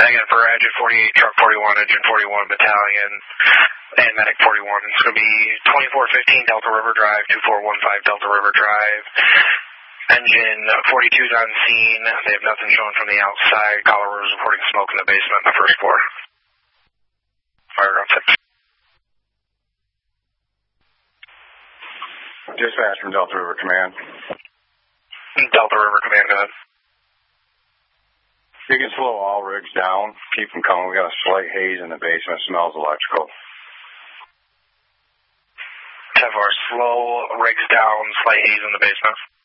Again, for Engine 48, Truck 41, Engine 41 Battalion, and Medic 41. It's going to be 2415 Delta River Drive, 2415 Delta River Drive. Engine 42's on scene. They have nothing showing from the outside. Colorado is reporting smoke in the basement on the first floor. Fire ground 6. Dispatch from Delta River Command. Delta River Command, go ahead. You can slow all rigs down. Keep them coming. We got a slight haze in the basement. It smells electrical. 10-4, slow rigs down, slight haze in the basement.